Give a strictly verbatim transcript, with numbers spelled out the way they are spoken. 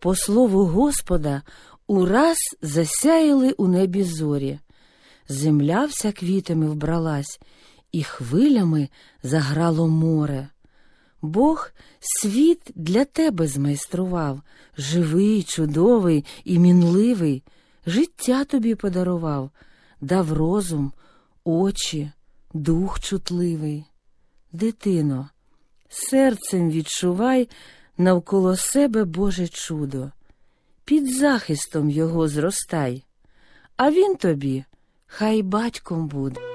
по слову Господа, ураз засяяли у небі зорі. Земля вся квітами вбралась, і хвилями заграло море. Бог світ для тебе змайстрував, живий, чудовий і мінливий, життя тобі подарував, дав розум, очі, дух чутливий. Дитино, серцем відчувай навколо себе Боже чудо, під захистом його зростай, а він тобі хай батьком буде.